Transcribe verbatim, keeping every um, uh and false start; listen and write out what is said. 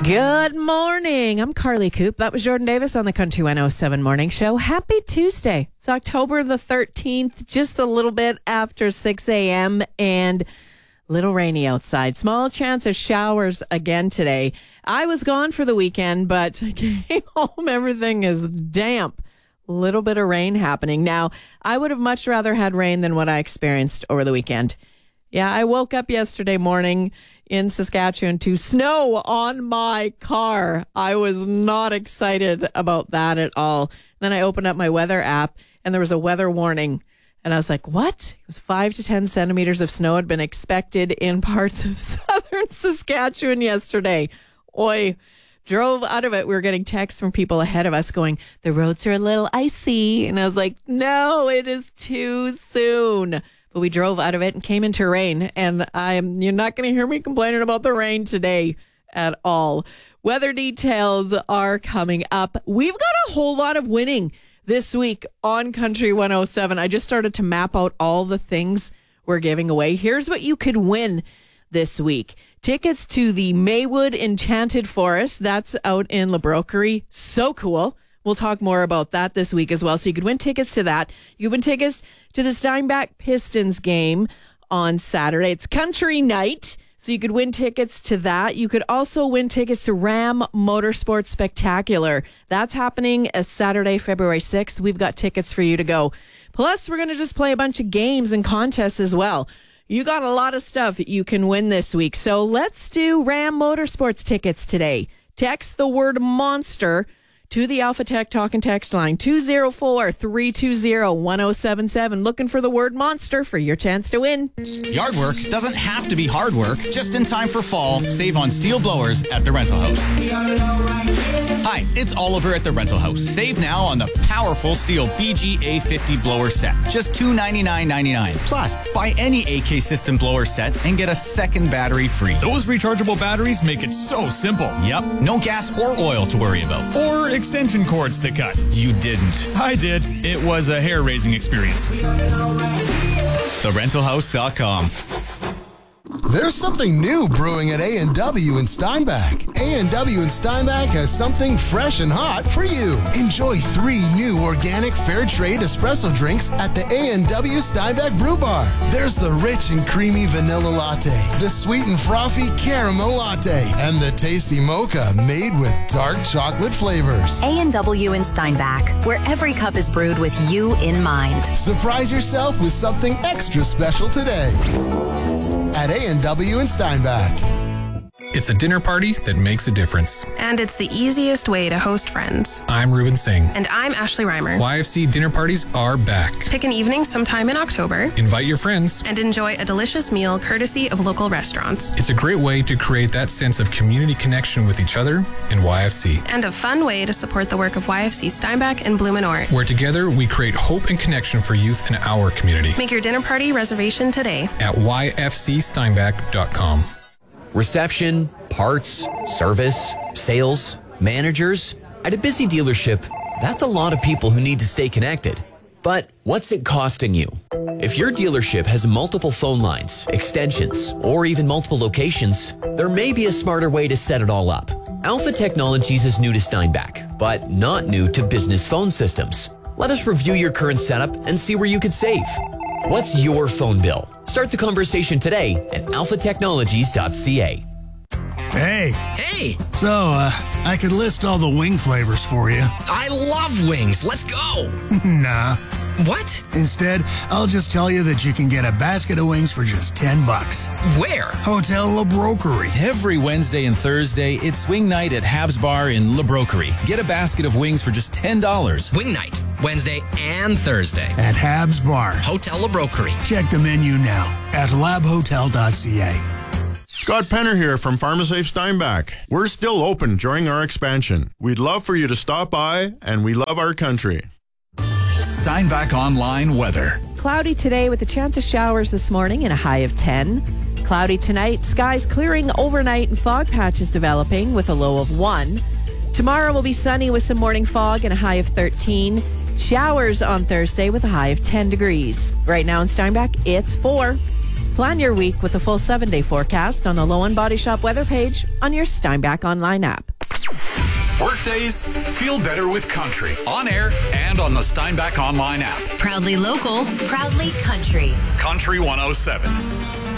Good morning. I'm Carly Coop. That was Jordan Davis on the Country one oh seven Morning Show. Happy Tuesday. It's October the thirteenth, just a little bit after six a.m. and a little rainy outside. Small chance of showers again today. I was gone for the weekend, but I came home. Everything is damp. A little bit of rain happening. Now, I would have much rather had rain than what I experienced over the weekend. Yeah, I woke up yesterday morning in Saskatchewan to snow on my car. I was not excited about that at all. Then I opened up my weather app and there was a weather warning. And I was like, what? It was five to ten centimeters of snow had been expected in parts of southern Saskatchewan yesterday. Oi. Drove out of it. We were getting texts from people ahead of us going, the roads are a little icy. And I was like, no, it is too soon. But we drove out of it and came into rain. And I'm you're not going to hear me complaining about the rain today at all. Weather details are coming up. We've got a whole lot of winning this week on Country one oh seven. I just started to map out all the things we're giving away. Here's what you could win this week. Tickets to the Maywood Enchanted Forest. That's out in La Broquerie. So cool. We'll talk more about that this week as well. So you could win tickets to that. You could win tickets to the Steinbach Pistons game on Saturday. It's country night, so you could win tickets to that. You could also win tickets to Ram Motorsports Spectacular. That's happening a Saturday, February sixth. We've got tickets for you to go. Plus, we're going to just play a bunch of games and contests as well. You got a lot of stuff that you can win this week. So let's do Ram Motorsports tickets today. Text the word monster to the Alpha Tech Talk and Text line, two oh four, three two oh, one oh seven seven. Looking for the word monster for your chance to win. Yard work doesn't have to be hard work. Just in time for fall, save on steel blowers at The Rental House. Hi, it's Oliver at The Rental House. Save now on the powerful steel B G A fifty blower set. Just two hundred ninety-nine dollars and ninety-nine cents. Plus, buy any A K system blower set and get a second battery free. Those rechargeable batteries make it so simple. Yep, no gas or oil to worry about. Or extension cords to cut. You didn't. I did. It was a hair-raising experience. the rental house dot com. There's something new brewing at A and W in Steinbach. A and W in Steinbach has something fresh and hot for you. Enjoy three new organic fair trade espresso drinks at the A and W Steinbach Brew Bar. There's the rich and creamy vanilla latte, the sweet and frothy caramel latte, and the tasty mocha made with dark chocolate flavors. A and W in Steinbach, where every cup is brewed with you in mind. Surprise yourself with something extra special today at A and W in Steinbach. It's a dinner party that makes a difference. And it's the easiest way to host friends. I'm Ruben Singh. And I'm Ashley Reimer. Y F C dinner parties are back. Pick an evening sometime in October. Invite your friends. And enjoy a delicious meal courtesy of local restaurants. It's a great way to create that sense of community connection with each other and Y F C. And a fun way to support the work of Y F C Steinbach and Blumenort. Where together we create hope and connection for youth in our community. Make your dinner party reservation today at y f c steinbach dot com. Reception, parts, service, sales, managers. At a busy dealership, that's a lot of people who need to stay connected. But what's it costing you? If your dealership has multiple phone lines, extensions, or even multiple locations, there may be a smarter way to set it all up. Alpha Technologies is new to Steinbach, but not new to business phone systems. Let us review your current setup and see where you could save. What's your phone bill? Start the conversation today at alpha technologies dot c a. Hey. Hey. So, uh, I could list all the wing flavors for you. I love wings. Let's go. Nah. What? Instead, I'll just tell you that you can get a basket of wings for just ten bucks. Where? Hotel La Broquerie. Every Wednesday and Thursday, it's Wing Night at Habs Bar in La Broquerie. Get a basket of wings for just ten dollars. Wing Night, Wednesday and Thursday. At Habs Bar. Hotel La Broquerie. Check the menu now at lab hotel dot c a. Scott Penner here from PharmaSafe Steinbach. We're still open during our expansion. We'd love for you to stop by, and we love our country. Steinbach Online weather. Cloudy today with a chance of showers this morning and a high of ten. Cloudy tonight, skies clearing overnight and fog patches developing with a low of one. Tomorrow will be sunny with some morning fog and a high of thirteen. Showers on Thursday with a high of ten degrees. Right now in Steinbach, it's four. Plan your week with a full seven-day forecast on the Low End Body Shop weather page on your Steinbach Online app. Workdays, feel better with country. On air and on the Steinbach Online app. Proudly local, proudly country. Country one oh seven.